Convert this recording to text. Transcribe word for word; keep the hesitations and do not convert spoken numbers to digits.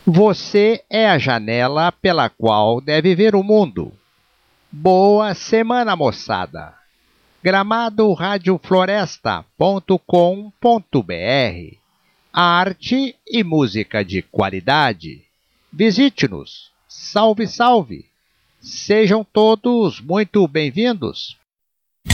Você é a janela pela qual deve ver o mundo. Boa semana, moçada! gramado rádio floresta ponto com ponto br Arte e música de qualidade. Visite-nos. Salve, salve! Sejam todos muito bem-vindos.